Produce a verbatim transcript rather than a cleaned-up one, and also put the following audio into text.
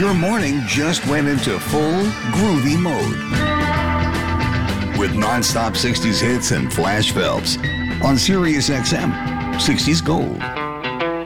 Your morning just went into full groovy mode. With non-stop sixties hits and Flash Phelps on Sirius X M, sixties Gold.